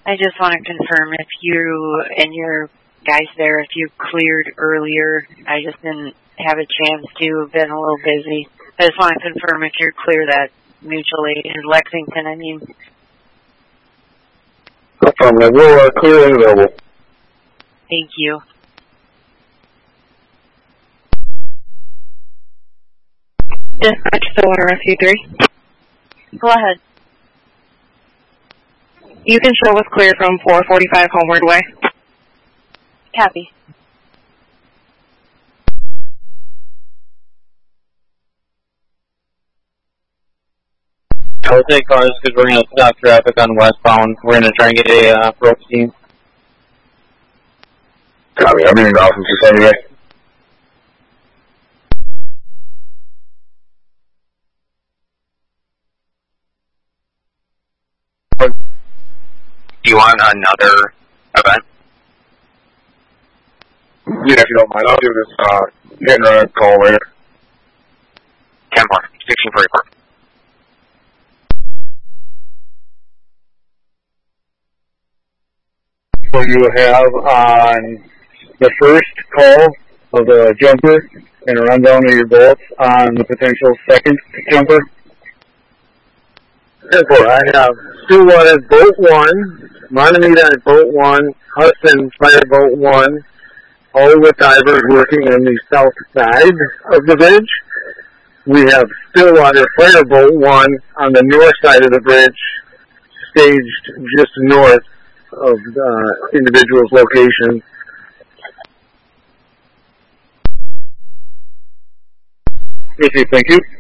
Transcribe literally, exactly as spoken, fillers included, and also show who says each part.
Speaker 1: I just want to confirm if you and your guys there, if you cleared earlier. I just didn't have a chance to. Been a little busy. I just want to confirm if you're clear that mutual aid in Lexington, I mean.
Speaker 2: No problem. We're uh, clear and available.
Speaker 1: Thank you.
Speaker 3: Dispatch, Stillwater Rescue three.
Speaker 1: Go ahead.
Speaker 3: You can show us clear from four forty-five Homeward Way.
Speaker 1: Copy.
Speaker 4: I'll take cars because we're going to stop traffic on westbound. We're going to try and get a uh, rope team.
Speaker 2: Copy. I'm in office this anyway.
Speaker 4: Do you want another event?
Speaker 2: Yeah, if you don't mind, I'll do this uh, hit and run call later.
Speaker 4: ten more. sixteen forty-four.
Speaker 2: So you have on the first call of the jumper and a rundown of your bolts on the potential second jumper.
Speaker 5: Therefore, I have Stillwater Boat one, Montemita Boat one, Hudson Fire Boat one, all with divers working on the south side of the bridge. We have Stillwater Fire Boat one on the north side of the bridge, staged just north of the individual's location.
Speaker 2: Okay, thank you.